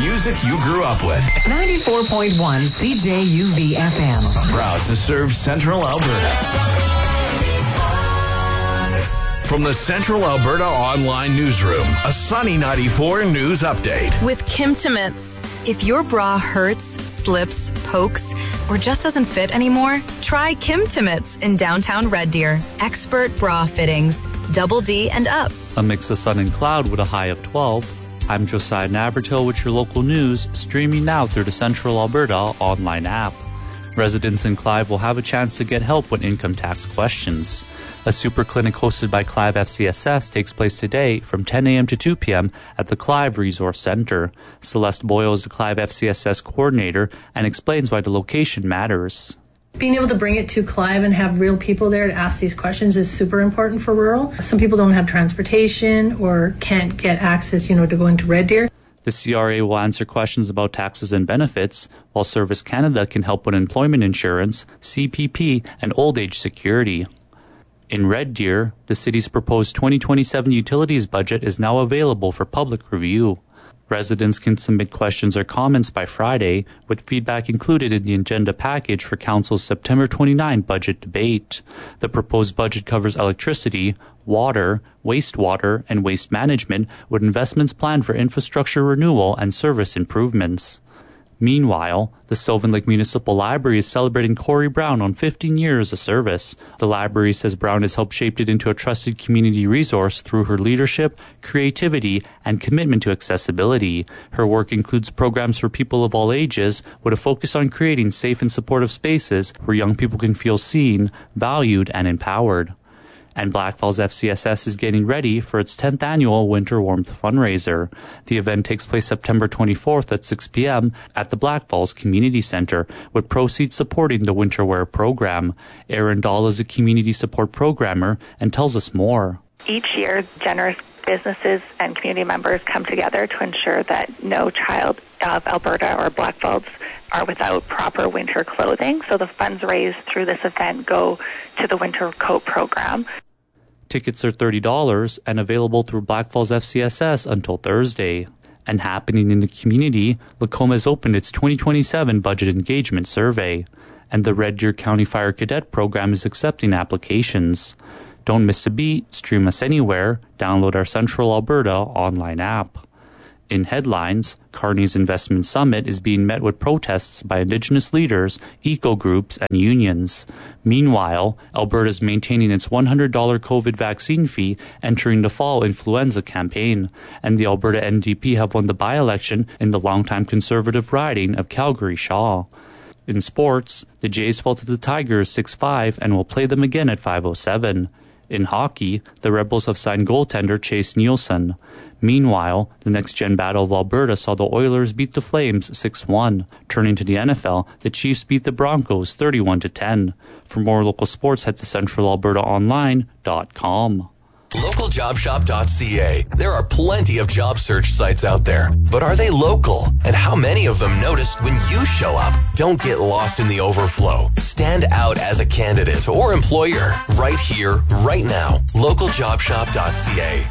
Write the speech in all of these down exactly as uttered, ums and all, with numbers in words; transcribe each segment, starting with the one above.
music you grew up with. ninety-four point one C J U V F M. Proud to serve Central Alberta. From the Central Alberta Online Newsroom, a Sunny ninety-four news update. With Kim Timmins. If your bra hurts, slips, pokes, or just doesn't fit anymore, try Kim Timmins in downtown Red Deer. Expert bra fittings, double D and up. A mix of sun and cloud with a high of twelve. I'm Josiah Naberto with your local news, streaming now through the Central Alberta online app. Residents in Clive will have a chance to get help with income tax questions. A super clinic hosted by Clive F C S S takes place today from ten a.m. to two p.m. at the Clive Resource Centre. Celeste Boyle is the Clive F C S S coordinator and explains why the location matters. Being able to bring it to Clive and have real people there to ask these questions is super important for rural. Some people don't have transportation or can't get access, you know, to go into Red Deer. The C R A will answer questions about taxes and benefits, while Service Canada can help with employment insurance, C P P, and old age security. In Red Deer, the city's proposed twenty twenty-seven utilities budget is now available for public review. Residents can submit questions or comments by Friday, with feedback included in the agenda package for Council's September twenty-ninth budget debate. The proposed budget covers electricity, water, wastewater, and waste management, with investments planned for infrastructure renewal and service improvements. Meanwhile, the Sylvan Lake Municipal Library is celebrating Corey Brown on fifteen years of service. The library says Brown has helped shape it into a trusted community resource through her leadership, creativity, and commitment to accessibility. Her work includes programs for people of all ages, with a focus on creating safe and supportive spaces where young people can feel seen, valued, and empowered. And Black Falls F C S S is getting ready for its tenth annual Winter Warmth fundraiser. The event takes place September twenty-fourth at six p.m. at the Black Falls Community Center, with proceeds supporting the Winter Wear program. Erin Dahl is a community support programmer and tells us more. Each year, generous businesses and community members come together to ensure that no child of Alberta or Black Falls are without proper winter clothing. So the funds raised through this event go to the Winter Coat program. Tickets are thirty dollars and available through Black Falls F C S S until Thursday. And happening in the community, Lacombe has opened its twenty twenty-seven Budget Engagement Survey, and the Red Deer County Fire Cadet Program is accepting applications. Don't miss a beat, stream us anywhere, download our Central Alberta online app. In headlines, Carney's Investment Summit is being met with protests by Indigenous leaders, eco-groups, and unions. Meanwhile, Alberta is maintaining its one hundred dollars COVID vaccine fee entering the fall influenza campaign, and the Alberta N D P have won the by-election in the longtime Conservative riding of Calgary-Shaw. In sports, the Jays fell to the Tigers six five and will play them again at five oh seven. In hockey, the Rebels have signed goaltender Chase Nielsen. Meanwhile, the next-gen battle of Alberta saw the Oilers beat the Flames six one. Turning to the N F L, the Chiefs beat the Broncos thirty-one to ten. For more local sports, head to central alberta online dot com. local job shop dot c a. There are plenty of job search sites out there, but are they local? And how many of them notice when you show up? Don't get lost in the overflow. Stand out as a candidate or employer right here, right now. local job shop dot c a.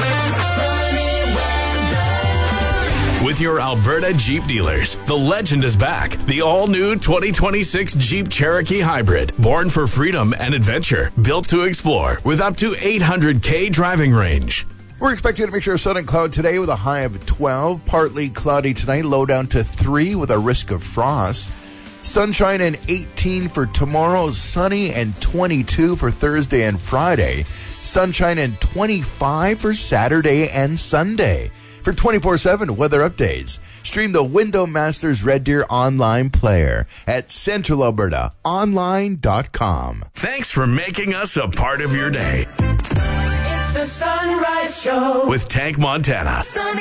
With your Alberta Jeep dealers, the legend is back. The all-new twenty twenty-six Jeep Cherokee Hybrid. Born for freedom and adventure. Built to explore with up to eight hundred k driving range. We're expecting a mixture of sun and cloud today with a high of twelve. Partly cloudy tonight, low down to three with a risk of frost. Sunshine and eighteen for tomorrow. Sunny and twenty-two for Thursday and Friday. Sunshine and twenty-five for Saturday and Sunday. For twenty-four seven weather updates, stream the Window Masters Red Deer online player at central alberta online dot com. Thanks for making us a part of your day. It's the Sunrise Show with Tank Montana. Sunny